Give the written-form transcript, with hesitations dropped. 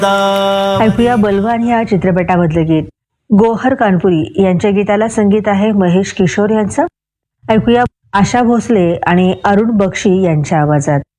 ऐकूया बलवान या चित्रपटामधलं गीत. गोहर कानपुरी यांच्या गीताला संगीत आहे महेश किशोर यांचं. ऐकूया आशा भोसले आणि अरुण बक्षी यांच्या आवाजात.